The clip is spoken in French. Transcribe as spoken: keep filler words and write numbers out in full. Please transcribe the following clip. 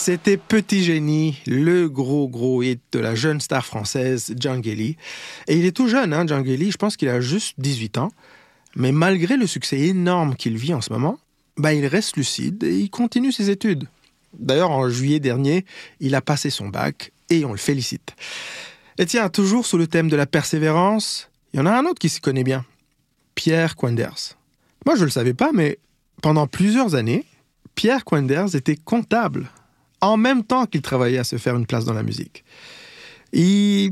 C'était Petit Génie, le gros gros hit de la jeune star française Djangeli. Et il est tout jeune, hein, Djangeli, je pense qu'il a juste dix-huit ans. Mais malgré le succès énorme qu'il vit en ce moment, bah, il reste lucide et il continue ses études. D'ailleurs, en juillet dernier, il a passé son bac et on le félicite. Et tiens, toujours sous le thème de la persévérance, il y en a un autre qui s'y connaît bien, Pierre Quenders. Moi, je ne le savais pas, mais pendant plusieurs années, Pierre Quenders était comptable, en même temps qu'il travaillait à se faire une place dans la musique. Il